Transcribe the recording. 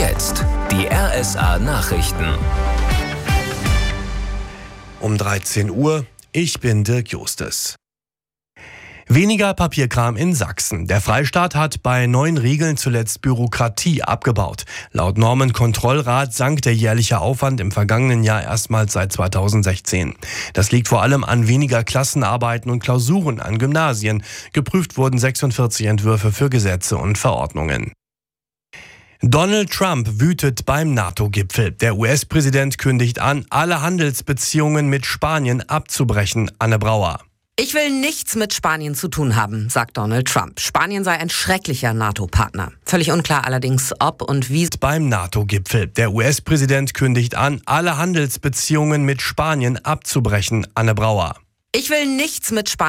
jetzt die RSA-Nachrichten. Um 13 Uhr, ich bin Dirk Justus. Weniger Papierkram in Sachsen. Der Freistaat hat bei neuen Regeln zuletzt Bürokratie abgebaut. Laut Normenkontrollrat sank der jährliche Aufwand im vergangenen Jahr erstmals seit 2016. Das liegt vor allem an weniger Klassenarbeiten und Klausuren an Gymnasien. Geprüft wurden 46 Entwürfe für Gesetze und Verordnungen. Donald Trump wütet beim NATO-Gipfel. Der US-Präsident kündigt an, alle Handelsbeziehungen mit Spanien abzubrechen. Anne Brauer. Ich will nichts mit Spanien zu tun haben, sagt Donald Trump. Spanien sei ein schrecklicher NATO-Partner. Völlig unklar allerdings, ob und wie. Beim NATO-Gipfel. Der US-Präsident kündigt an, alle Handelsbeziehungen mit Spanien abzubrechen. Anne Brauer. Ich will nichts mit Spanien